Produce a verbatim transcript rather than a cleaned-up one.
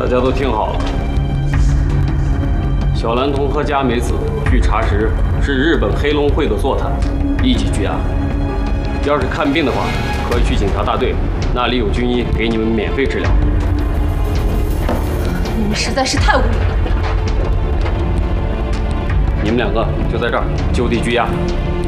家都听好了，小兰同和佳美子，据查实是日本黑龙会的座谈，立即拘押。要是看病的话，可以去警察大队，那里有军医给你们免费治疗。 你们实在是太无理了！ 你们两个就在这儿就地拘押。